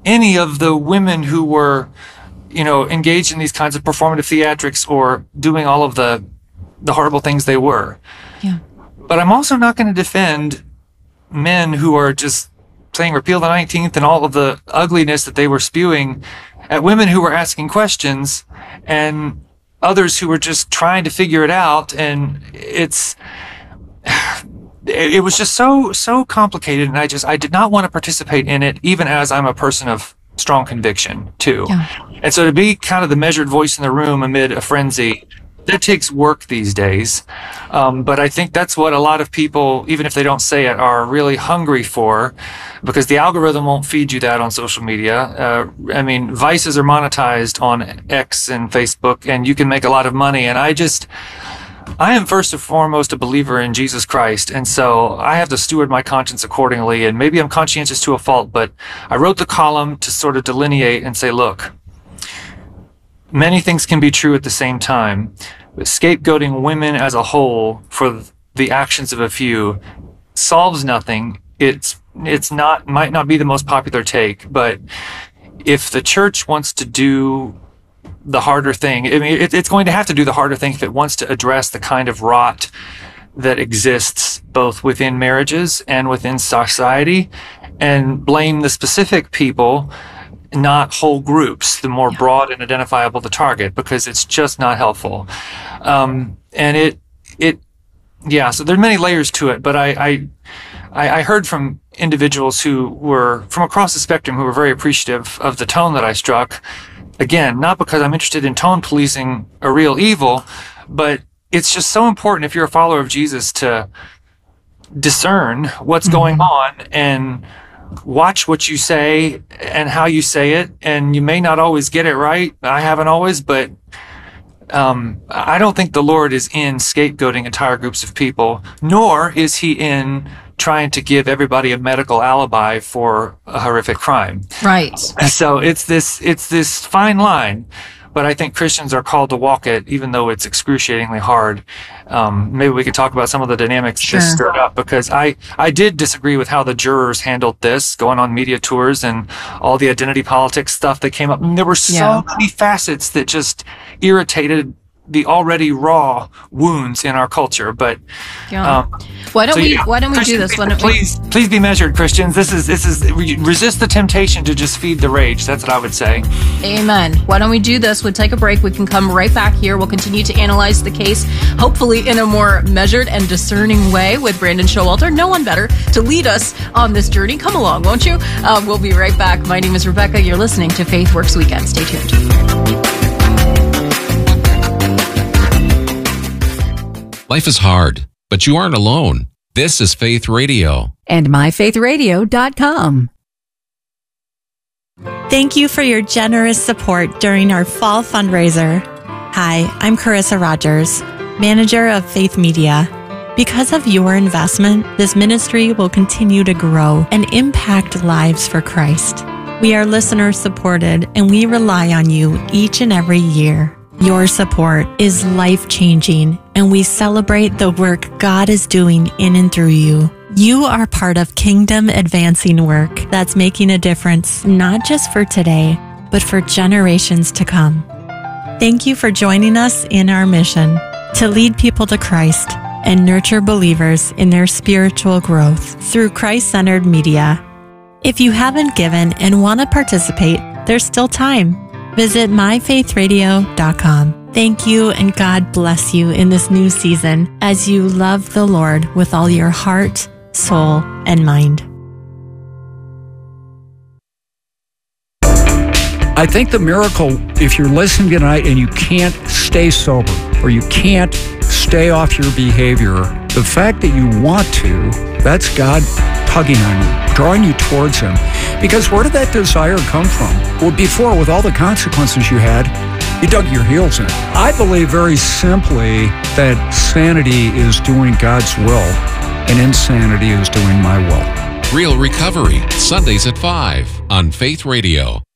any of the women who were, engaged in these kinds of performative theatrics or doing all of the horrible things they were. Yeah. But I'm also not going to defend men who are just saying repeal the 19th and all of the ugliness that they were spewing at women who were asking questions and others who were just trying to figure it out. And it was just so complicated. And I did not want to participate in it, even as I'm a person of strong conviction too. Yeah. And so to be kind of the measured voice in the room amid a frenzy, that takes work these days. But I think that's what a lot of people, even if they don't say it, are really hungry for, because the algorithm won't feed you that on social media. Vices are monetized on X and Facebook, and you can make a lot of money. And I am first and foremost a believer in Jesus Christ. And so I have to steward my conscience accordingly. And maybe I'm conscientious to a fault, but I wrote the column to sort of delineate and say, look, many things can be true at the same time. Scapegoating women as a whole for the actions of a few solves nothing. Might not be the most popular take, but if the church wants to do the harder thing, it's going to have to do the harder thing if it wants to address the kind of rot that exists both within marriages and within society, and blame the specific people, not whole groups, the more broad and identifiable the target, because it's just not helpful. So there are many layers to it, but I heard from individuals who were from across the spectrum who were very appreciative of the tone that I struck. Again, not because I'm interested in tone policing a real evil, but it's just so important if you're a follower of Jesus to discern what's going on and watch what you say and how you say it. And you may not always get it right. I haven't always, but I don't think the Lord is in scapegoating entire groups of people, nor is he in trying to give everybody a medical alibi for a horrific crime. Right. So it's this fine line, but I think Christians are called to walk it, even though it's excruciatingly hard. Maybe we could talk about some of the dynamics that stirred up, because I did disagree with how the jurors handled this, going on media tours and all the identity politics stuff that came up. And there were so many facets that just irritated the already raw wounds in our culture. But why don't we do this? Please be measured, Christians. This is resist the temptation to just feed the rage. That's what I would say. Amen. Why don't we do this? We'll take a break. We can come right back here. We'll continue to analyze the case, hopefully in a more measured and discerning way, with Brandon Showalter. No one better to lead us on this journey. Come along, won't you? We'll be right back. My name is Rebecca. You're listening to Faith Works Weekend. Stay tuned. Life is hard, but you aren't alone. This is Faith Radio. And myfaithradio.com. Thank you for your generous support during our fall fundraiser. Hi, I'm Carissa Rogers, manager of Faith Media. Because of your investment, this ministry will continue to grow and impact lives for Christ. We are listener supported, and we rely on you each and every year. Your support is life-changing, and we celebrate the work God is doing in and through you. You are part of kingdom-advancing work that's making a difference, not just for today, but for generations to come. Thank you for joining us in our mission to lead people to Christ and nurture believers in their spiritual growth through Christ-centered media. If you haven't given and want to participate, there's still time. Visit myfaithradio.com. Thank you, and God bless you in this new season as you love the Lord with all your heart, soul, and mind. I think the miracle, if you're listening tonight and you can't stay sober or you can't stay off your behavior, the fact that you want to, that's God tugging on you, drawing you towards him. Because where did that desire come from? Well, before, with all the consequences you had, you dug your heels in. I believe very simply that sanity is doing God's will and insanity is doing my will. Real Recovery, Sundays at 5 on Faith Radio.